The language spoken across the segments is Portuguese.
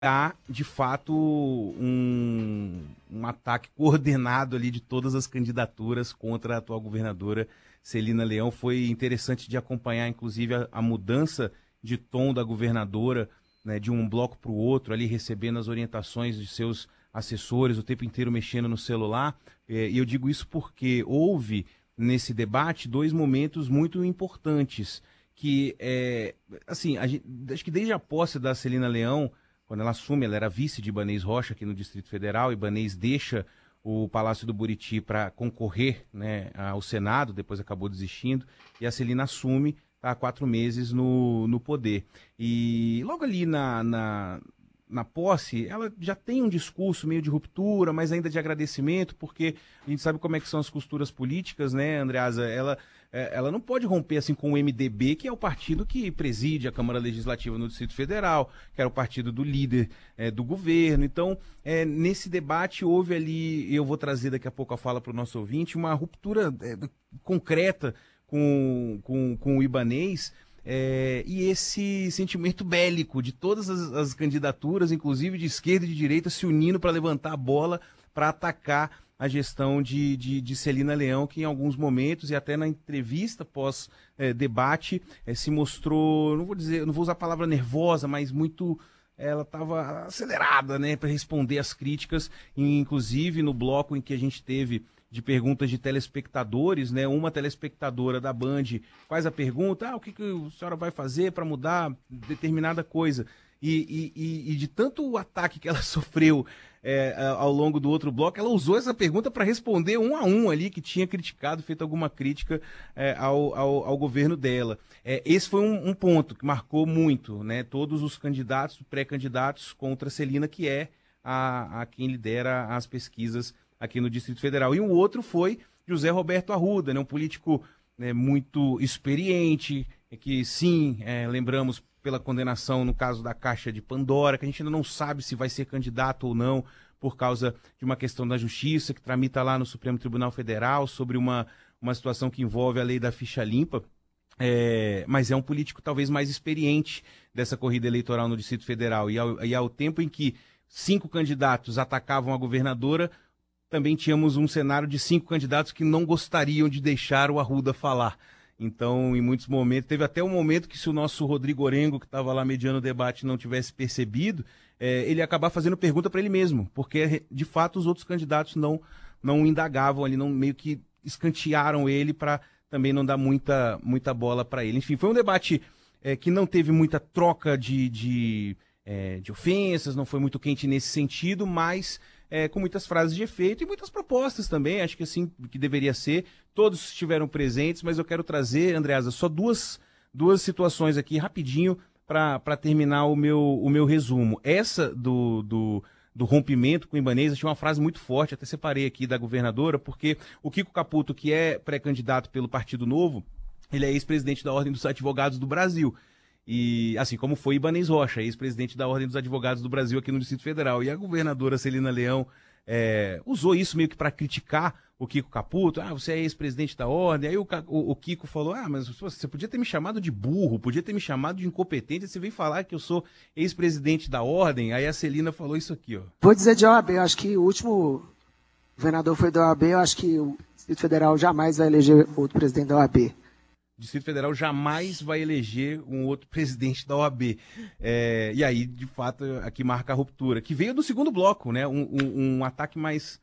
há, de fato, um ataque coordenado ali de todas as candidaturas contra a atual governadora Celina Leão. Foi interessante de acompanhar, inclusive, a mudança de tom da governadora, né, de um bloco para o outro, ali recebendo as orientações de seus assessores, o tempo inteiro mexendo no celular. E eu digo isso porque houve, nesse debate, dois momentos muito importantes, que, assim, acho que desde a posse da Celina Leão, quando ela assume, ela era vice de Ibanez Rocha aqui no Distrito Federal. Ibanez deixa o Palácio do Buriti para concorrer, né, ao Senado, depois acabou desistindo, e a Celina assume, tá há 4 meses no poder. E logo ali na posse, ela já tem um discurso meio de ruptura, mas ainda de agradecimento, porque a gente sabe como é que são as costuras políticas, né, Andreasa? Ela não pode romper assim com o MDB, que é o partido que preside a Câmara Legislativa no Distrito Federal, que era o partido do líder do governo. Então, nesse debate houve ali, e eu vou trazer daqui a pouco a fala para o nosso ouvinte, uma ruptura concreta com o Ibanez, e esse sentimento bélico de todas as candidaturas, inclusive de esquerda e de direita, se unindo para levantar a bola, para atacar a gestão de Celina Leão, que em alguns momentos, e até na entrevista pós-debate, se mostrou, não vou usar a palavra nervosa, mas muito... Ela estava acelerada, né, para responder às críticas, e inclusive no bloco em que a gente teve de perguntas de telespectadores, né? Uma telespectadora da Band faz a pergunta: o que a senhora vai fazer para mudar determinada coisa? E de tanto ataque que ela sofreu ao longo do outro bloco, ela usou essa pergunta para responder um a um ali, que tinha criticado, feito alguma crítica ao governo dela. Esse foi um ponto que marcou muito, né? Todos os candidatos, pré-candidatos contra a Celina, que é a quem lidera as pesquisas aqui no Distrito Federal. E o outro foi José Roberto Arruda, né, um político muito experiente, que sim, lembramos pela condenação no caso da Caixa de Pandora, que a gente ainda não sabe se vai ser candidato ou não, por causa de uma questão da justiça, que tramita lá no Supremo Tribunal Federal, sobre uma situação que envolve a lei da ficha limpa. Mas é um político talvez mais experiente dessa corrida eleitoral no Distrito Federal. E ao tempo em que 5 candidatos atacavam a governadora, também tínhamos um cenário de 5 candidatos que não gostariam de deixar o Arruda falar. Então, em muitos momentos, teve até um momento que, se o nosso Rodrigo Orengo, que estava lá mediando o debate, não tivesse percebido, ele ia acabar fazendo pergunta para ele mesmo, porque, de fato, os outros candidatos não indagavam ali, não meio que escantearam ele para também não dar muita bola para ele. Enfim, foi um debate que não teve muita troca de ofensas, não foi muito quente nesse sentido, mas com muitas frases de efeito e muitas propostas também, acho que assim que deveria ser. Todos estiveram presentes, mas eu quero trazer, Andreasa, só duas situações aqui rapidinho para terminar o meu resumo. Essa do rompimento com o Ibanez, achei uma frase muito forte, até separei aqui da governadora, porque o Kiko Caputo, que é pré-candidato pelo Partido Novo, ele é ex-presidente da Ordem dos Advogados do Brasil. E assim como foi Ibanez Rocha, ex-presidente da Ordem dos Advogados do Brasil aqui no Distrito Federal. E a governadora Celina Leão usou isso meio que para criticar o Kiko Caputo. Você é ex-presidente da Ordem. Aí o Kiko falou: mas você podia ter me chamado de burro, podia ter me chamado de incompetente, você vem falar que eu sou ex-presidente da Ordem. Aí a Celina falou isso aqui, ó. Vou dizer de OAB, eu acho que o último governador foi da OAB, eu acho que o Distrito Federal jamais vai eleger outro presidente da OAB. O Distrito Federal jamais vai eleger um outro presidente da OAB. E aí, de fato, aqui marca a ruptura, que veio do segundo bloco, né? Um ataque mais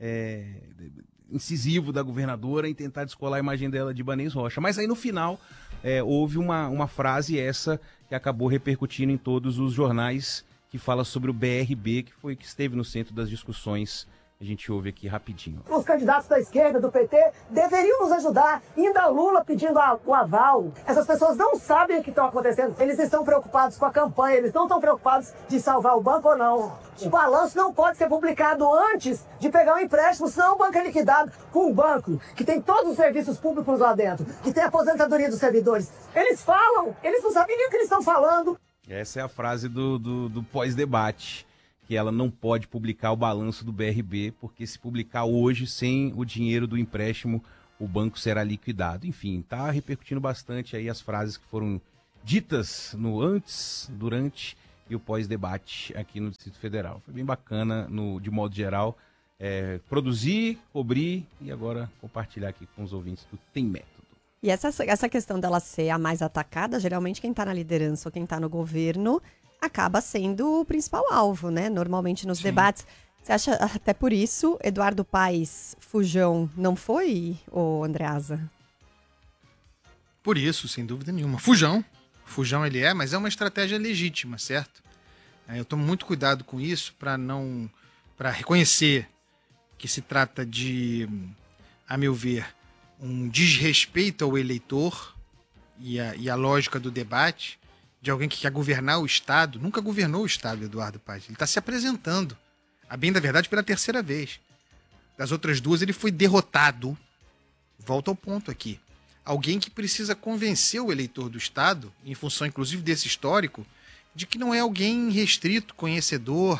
incisivo da governadora em tentar descolar a imagem dela de Ibanez Rocha. Mas aí, no final, houve uma frase essa que acabou repercutindo em todos os jornais, que fala sobre o BRB, que esteve no centro das discussões. A gente ouve aqui rapidinho. Os candidatos da esquerda, do PT, deveriam nos ajudar. Ainda Lula pedindo o aval. Essas pessoas não sabem o que está acontecendo. Eles estão preocupados com a campanha, eles não estão preocupados de salvar o banco ou não. O balanço não pode ser publicado antes de pegar um empréstimo, senão o banco é liquidado. Com um banco que tem todos os serviços públicos lá dentro, que tem a aposentadoria dos servidores. Eles falam, eles não sabem nem o que eles estão falando. Essa é a frase do pós-debate, que ela não pode publicar o balanço do BRB, porque se publicar hoje, sem o dinheiro do empréstimo, o banco será liquidado. Enfim, está repercutindo bastante aí as frases que foram ditas no antes, durante e o pós-debate aqui no Distrito Federal. Foi bem bacana, de modo geral, produzir, cobrir e agora compartilhar aqui com os ouvintes do Tem Método. E essa questão dela ser a mais atacada, geralmente quem está na liderança ou quem está no governo acaba sendo o principal alvo, né? Normalmente nos debates. Você acha, até por isso, Eduardo Paes Fujão não foi, ô Andreasa? Por isso, sem dúvida nenhuma. Fujão ele é, mas é uma estratégia legítima, certo? Eu tomo muito cuidado com isso para reconhecer que se trata de, a meu ver, um desrespeito ao eleitor e a lógica do debate de alguém que quer governar o Estado. Nunca governou o Estado, Eduardo Paes. Ele está se apresentando, a bem da verdade, pela terceira vez. Das outras duas, ele foi derrotado. Volto ao ponto aqui. Alguém que precisa convencer o eleitor do Estado, em função, inclusive, desse histórico, de que não é alguém restrito, conhecedor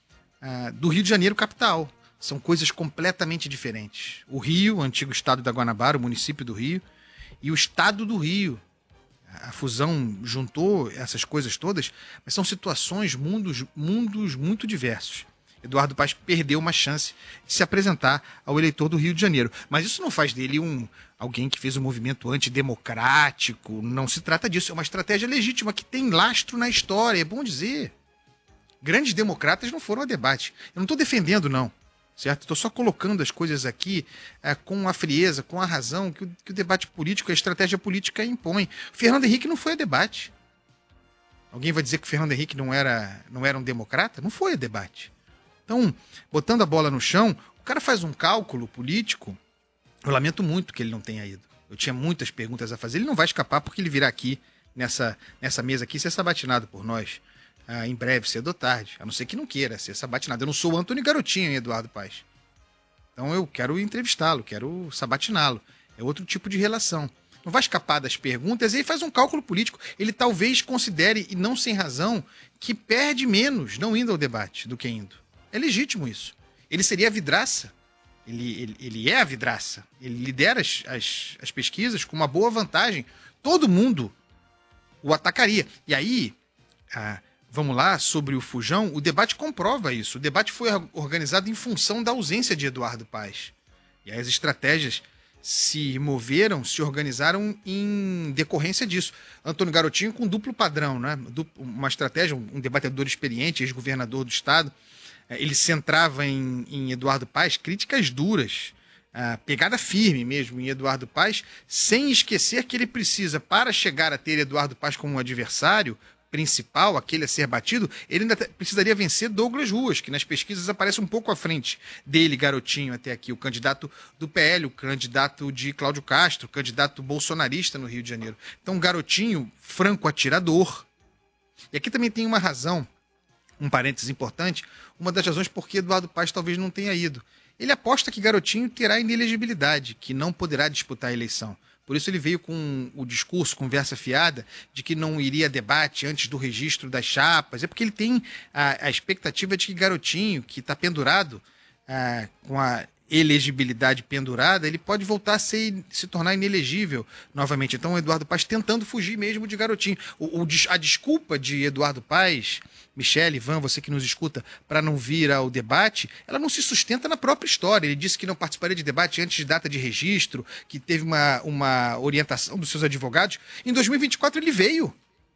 do Rio de Janeiro capital. São coisas completamente diferentes. O Rio, o antigo estado da Guanabara, o município do Rio, e o estado do Rio. A fusão juntou essas coisas todas, mas são situações, mundos muito diversos. Eduardo Paes perdeu uma chance de se apresentar ao eleitor do Rio de Janeiro. Mas isso não faz dele alguém que fez um movimento antidemocrático. Não se trata disso. É uma estratégia legítima que tem lastro na história. É bom dizer. Grandes democratas não foram a debate. Eu não estou defendendo, não. Certo? Estou só colocando as coisas aqui com a frieza, com a razão que o debate político, a estratégia política impõe. Fernando Henrique não foi a debate. Alguém vai dizer que o Fernando Henrique não era um democrata? Não foi a debate. Então, botando a bola no chão, o cara faz um cálculo político. Eu lamento muito que ele não tenha ido. Eu tinha muitas perguntas a fazer. Ele não vai escapar porque ele virá aqui nessa mesa aqui ser sabatinado por nós. Em breve, cedo ou tarde. A não ser que não queira ser sabatinado. Eu não sou o Antônio Garotinho, hein, Eduardo Paes. Então eu quero entrevistá-lo, quero sabatiná-lo. É outro tipo de relação. Não vai escapar das perguntas e aí faz um cálculo político. Ele talvez considere, e não sem razão, que perde menos não indo ao debate do que indo. É legítimo isso. Ele seria a vidraça. Ele é a vidraça. Ele lidera as pesquisas com uma boa vantagem. Todo mundo o atacaria. E aí... Vamos lá, sobre o Fujão, o debate comprova isso. O debate foi organizado em função da ausência de Eduardo Paes. E aí as estratégias se organizaram em decorrência disso. Antônio Garotinho com duplo padrão, né? Uma estratégia, um debatedor experiente, ex-governador do Estado. Ele centrava em Eduardo Paes críticas duras, pegada firme mesmo em Eduardo Paes, sem esquecer que ele precisa, para chegar a ter Eduardo Paes como um adversário principal, aquele a ser batido, ele ainda precisaria vencer Douglas Ruas, que nas pesquisas aparece um pouco à frente dele, Garotinho, até aqui, o candidato do PL, o candidato de Cláudio Castro, o candidato bolsonarista no Rio de Janeiro. Então, Garotinho, franco atirador. E aqui também tem uma razão, um parênteses importante, uma das razões por que Eduardo Paes talvez não tenha ido. Ele aposta que Garotinho terá inelegibilidade, que não poderá disputar a eleição. Por isso ele veio com o discurso, conversa fiada, de que não iria a debate antes do registro das chapas. É porque ele tem a expectativa de que Garotinho, que está pendurado, com a elegibilidade pendurada, ele pode voltar a se tornar inelegível novamente. Então o Eduardo Paes tentando fugir mesmo de Garotinho. A desculpa de Eduardo Paes, Michele, Ivan, você que nos escuta, para não vir ao debate, ela não se sustenta na própria história. Ele disse que não participaria de debate antes de data de registro, que teve uma orientação dos seus advogados. Em 2024 ele veio.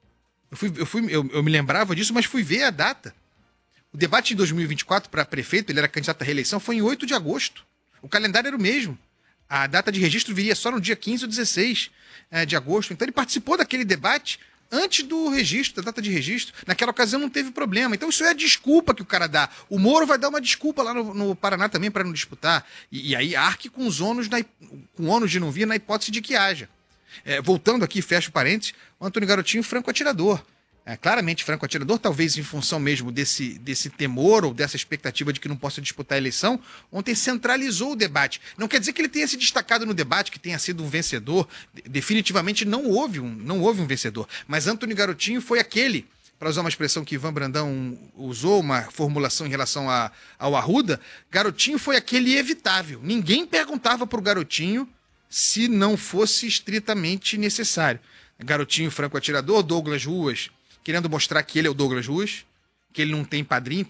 Eu me lembrava disso, mas fui ver a data. O debate em 2024 para prefeito, ele era candidato à reeleição, foi em 8 de agosto. O calendário era o mesmo. A data de registro viria só no dia 15 ou 16 de agosto. Então ele participou daquele debate antes do registro, da data de registro. Naquela ocasião não teve problema. Então isso é a desculpa que o cara dá. O Moro vai dar uma desculpa lá no Paraná também para não disputar. E aí arque com os ônus, com ônus de não vir na hipótese de que haja. Voltando aqui, fecho parênteses, o Antônio Garotinho, franco atirador. Claramente franco atirador, talvez em função mesmo desse temor ou dessa expectativa de que não possa disputar a eleição, ontem centralizou o debate. Não quer dizer que ele tenha se destacado no debate, que tenha sido um vencedor. Definitivamente não houve um vencedor. Mas Antônio Garotinho foi aquele, para usar uma expressão que Ivan Brandão usou, uma formulação em relação ao Arruda, Garotinho foi aquele evitável. Ninguém perguntava para o Garotinho se não fosse estritamente necessário. Garotinho franco atirador, Douglas Ruas, querendo mostrar que ele é o Douglas Ruiz, que ele não tem padrinho,